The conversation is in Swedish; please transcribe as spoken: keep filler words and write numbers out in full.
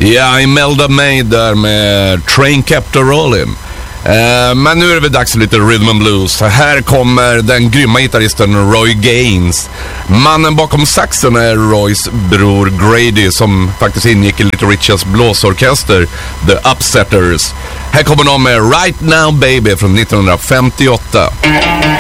Ja, Imelda May där med Train Kept a Rollin'. Uh, men nu är det väl dags för lite rhythm and blues. Här kommer den grymma gitarristen Roy Gaines. Mannen bakom saxen är Roys bror Grady, som faktiskt ingick i Little Richards blåsorkester The Upsetters. Här kommer de med Right Now Baby från nittonhundrafemtioåtta.